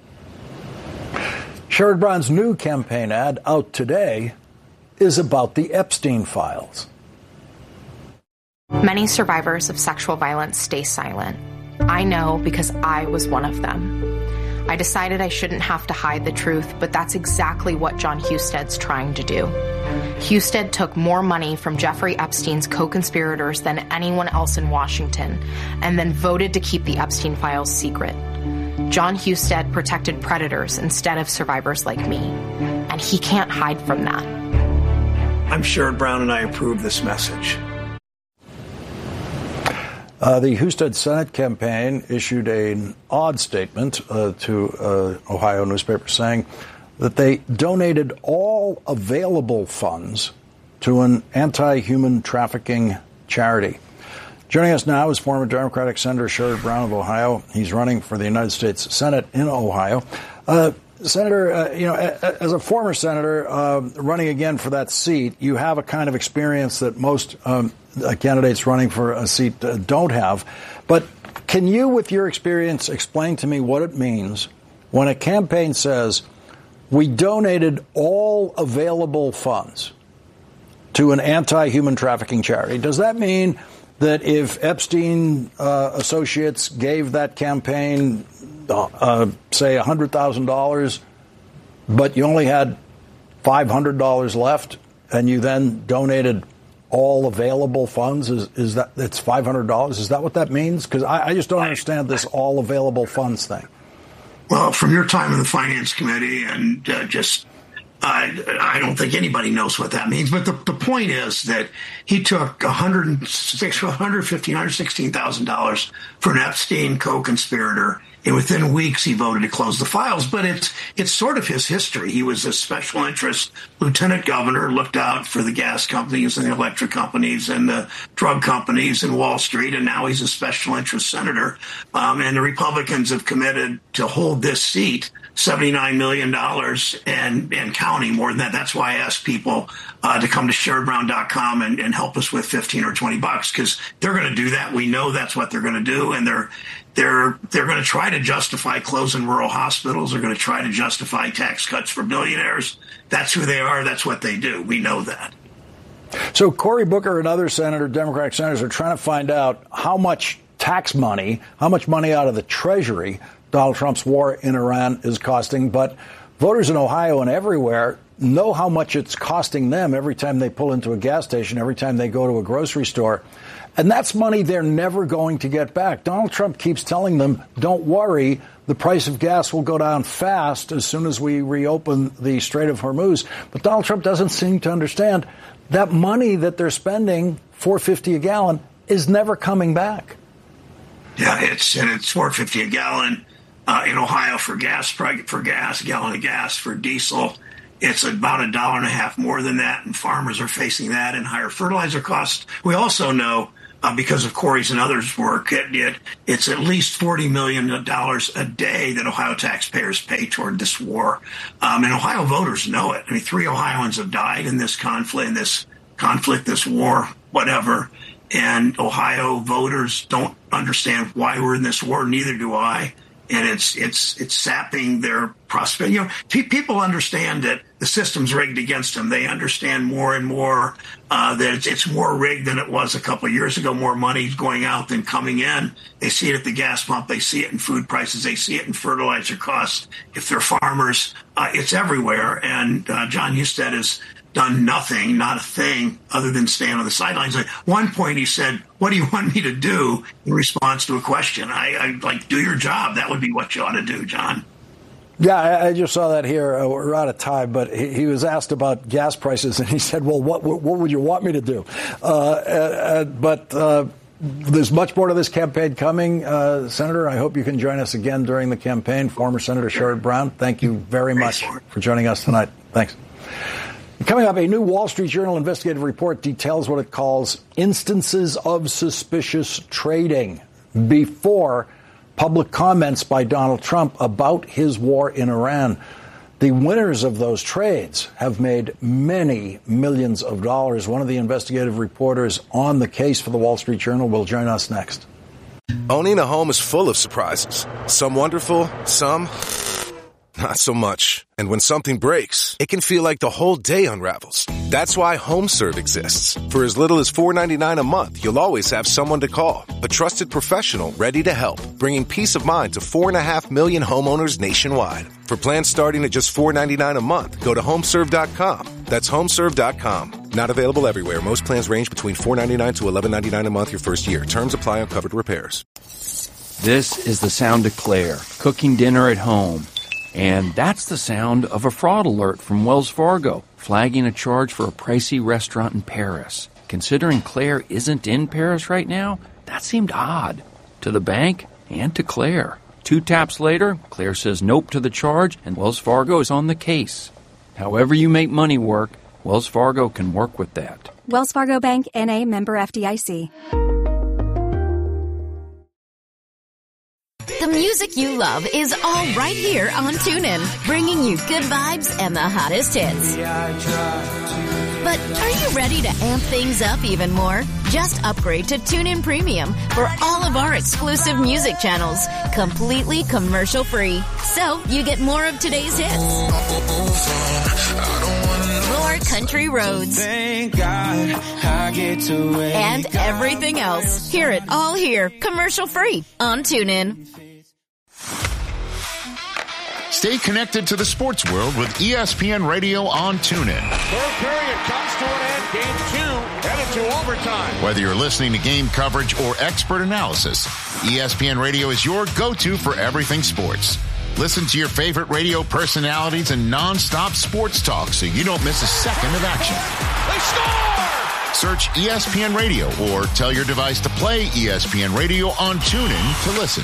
Sherrod Brown's new campaign ad out today is about the Epstein files. Many survivors of sexual violence stay silent. I know because I was one of them. I decided I shouldn't have to hide the truth, but that's exactly what John Husted's trying to do. Husted took more money from Jeffrey Epstein's co-conspirators than anyone else in Washington, and then voted to keep the Epstein files secret. John Husted protected predators instead of survivors like me, and he can't hide from that. I'm Sherrod Brown, and I approve this message. Uh, the Husted Senate campaign issued an odd statement uh, to uh, Ohio newspapers saying that they donated all available funds to an anti-human trafficking charity. Joining us now is former Democratic Senator Sherrod Brown of Ohio. He's running for the United States Senate in Ohio. Uh, Senator, uh, you know, as a former senator uh, running again for that seat, you have a kind of experience that most um, candidates running for a seat uh, don't have. But can you, with your experience, explain to me what it means when a campaign says, we donated all available funds to an anti-human trafficking charity? Does that mean that if Epstein uh, associates gave that campaign Uh, say one hundred thousand dollars, but you only had five hundred dollars left, and you then donated all available funds? Is, is that it's five hundred dollars? Is that what that means? Because I, I just don't understand this all available funds thing. Well, from your time in the Finance Committee and uh, just I, I don't think anybody knows what that means. But the, the point is that he took one hundred six, one hundred fifteen, one hundred sixteen thousand dollars for an Epstein co-conspirator. And within weeks, he voted to close the files. But it's it's sort of his history. He was a special interest lieutenant governor, looked out for the gas companies and the electric companies and the drug companies in Wall Street. And now he's a special interest senator. Um, and the Republicans have committed to hold this seat, seventy-nine million dollars and, and counting, more than that. That's why I ask people uh, to come to sherrod brown dot com and, and help us with fifteen or twenty bucks, because they're going to do that. We know that's what they're going to do. And they're They're they're going to try to justify closing rural hospitals. They're going to try to justify tax cuts for billionaires. That's who they are. That's what they do. We know that. So Cory Booker and other senator, Democratic senators are trying to find out how much tax money, how much money out of the Treasury Donald Trump's war in Iran is costing. But voters in Ohio and everywhere know how much it's costing them every time they pull into a gas station, every time they go to a grocery store. And that's money they're never going to get back. Donald Trump keeps telling them, don't worry, the price of gas will go down fast as soon as we reopen the Strait of Hormuz. But Donald Trump doesn't seem to understand that money that they're spending, four fifty a gallon, is never coming back. Yeah, it's and it's four fifty a gallon uh, in Ohio for gas, for gas, a gallon of gas for diesel. It's about a dollar and a half more than that, and farmers are facing that and higher fertilizer costs. We also know, uh, because of Cory's and others' work, it, it, it's at least forty million dollars a day that Ohio taxpayers pay toward this war. Um, and Ohio voters know it. I mean, three Ohioans have died in this conflict, in this conflict, this war, whatever. And Ohio voters don't understand why we're in this war. Neither do I. And it's it's it's sapping their prosperity. You know, pe- people understand that the system's rigged against them. They understand more and more uh, that it's, it's more rigged than it was a couple of years ago. More money going out than coming in. They see it at the gas pump. They see it in food prices. They see it in fertilizer costs. If they're farmers, uh, it's everywhere. And uh, John Husted is done nothing, not a thing, other than stand on the sidelines. At one point, he said, "What do you want me to do?" in response to a question. I, I like, do your job. That would be what you ought to do, John. Yeah, I, I just saw that here. Uh, we're out of time, but he, he was asked about gas prices, and he said, "Well, what what, what would you want me to do?" Uh, uh, but uh, there's much more to this campaign coming, uh, Senator. I hope you can join us again during the campaign. Former Senator Sherrod Brown, thank you very much for joining us tonight. Thanks. Coming up, a new Wall Street Journal investigative report details what it calls instances of suspicious trading before public comments by Donald Trump about his war in Iran. The winners of those trades have made many millions of dollars. One of the investigative reporters on the case for the Wall Street Journal will join us next. Owning a home is full of surprises. Some wonderful, some not so much. And when something breaks, it can feel like the whole day unravels. That's why HomeServe exists. For as little as four dollars and ninety-nine cents a month, you'll always have someone to call. A trusted professional ready to help, bringing peace of mind to four and a half million homeowners nationwide. For plans starting at just four dollars and ninety-nine cents a month, go to homeserve dot com. That's homeserve dot com. Not available everywhere. Most plans range between four dollars and ninety-nine cents to eleven dollars and ninety-nine cents a month your first year. Terms apply on covered repairs. This is the sound of Claire, cooking dinner at home. And that's the sound of a fraud alert from Wells Fargo, flagging a charge for a pricey restaurant in Paris. Considering Claire isn't in Paris right now, that seemed odd to the bank and to Claire. Two taps later, Claire says nope to the charge, and Wells Fargo is on the case. However you make money work, Wells Fargo can work with that. Wells Fargo Bank, N A, member F D I C. The music you love is all right here on TuneIn, bringing you good vibes and the hottest hits. But are you ready to amp things up even more? Just upgrade to TuneIn Premium for all of our exclusive music channels, completely commercial-free. So you get more of today's hits, more country roads, and everything else. Hear it all here, commercial-free on TuneIn. Stay connected to the sports world with E S P N Radio on TuneIn. Third period comes to an end. Game two headed to overtime. Whether you're listening to game coverage or expert analysis, E S P N Radio is your go-to for everything sports. Listen to your favorite radio personalities and non-stop sports talk so you don't miss a second of action. They score! Search E S P N Radio or tell your device to play E S P N Radio on TuneIn to listen.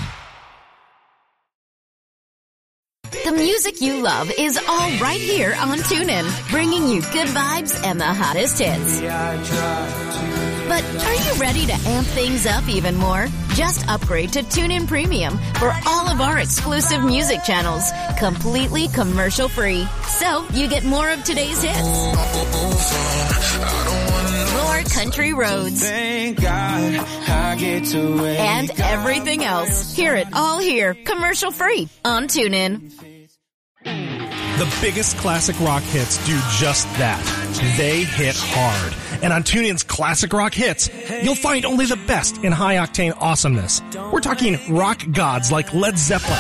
The music you love is all right here on TuneIn, bringing you good vibes and the hottest hits. But are you ready to amp things up even more? Just upgrade to TuneIn Premium for all of our exclusive music channels, completely commercial-free. So you get more of today's hits, more more country roads. Thank God I get to wake And everything else. Hear it all here, commercial free on TuneIn. The biggest classic rock hits do just that. They hit hard. And on TuneIn's Classic Rock Hits, you'll find only the best in high-octane awesomeness. We're talking rock gods like Led Zeppelin,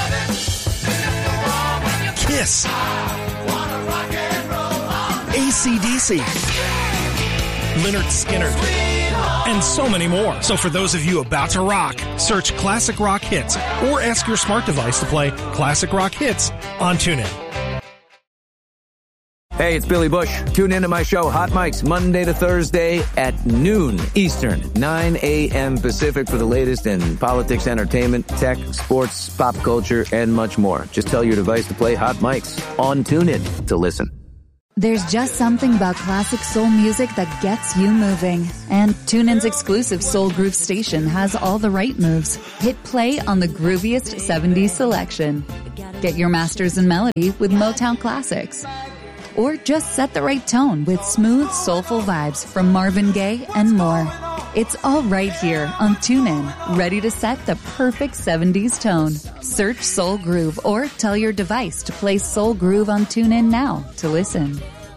Kiss, A C D C, Lynyrd Skynyrd, and so many more. So for those of you about to rock, search Classic Rock Hits or ask your smart device to play Classic Rock Hits on TuneIn. Hey, it's Billy Bush. Tune into my show, Hot Mics, Monday to Thursday at noon Eastern, nine a.m. Pacific for the latest in politics, entertainment, tech, sports, pop culture, and much more. Just tell your device to play Hot Mics on TuneIn to listen. There's just something about classic soul music that gets you moving. And TuneIn's exclusive Soul Groove station has all the right moves. Hit play on the grooviest seventies selection. Get your masters in melody with Motown classics. Or just set the right tone with smooth, soulful vibes from Marvin Gaye and more. It's all right here on TuneIn, ready to set the perfect seventies tone. Search Soul Groove or tell your device to play Soul Groove on TuneIn now to listen.